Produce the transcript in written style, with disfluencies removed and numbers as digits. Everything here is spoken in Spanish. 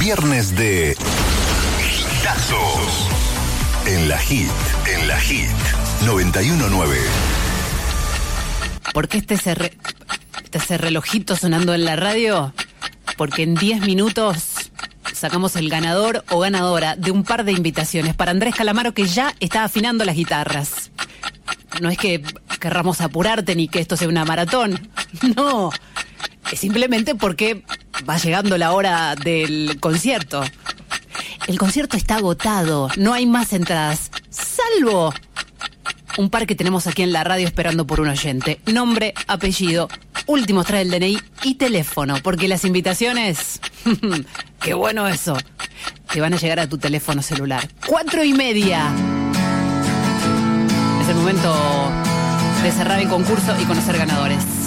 viernes de Hitazos. En la Hit 91.9. ¿Por qué ese relojito sonando en la radio? Porque en 10 minutos sacamos el ganador o ganadora de un par de invitaciones para Andrés Calamaro, que ya está afinando las guitarras. No es que querramos apurarte ni que esto sea una maratón. No, es simplemente porque va llegando la hora del concierto. El concierto está agotado, no hay más entradas, salvo un par que tenemos aquí en la radio esperando por un oyente. Nombre, apellido, últimos 3 del DNI y teléfono, porque las invitaciones, qué bueno eso, te van a llegar a tu teléfono celular. 4:30. Es el momento de cerrar el concurso y conocer ganadores.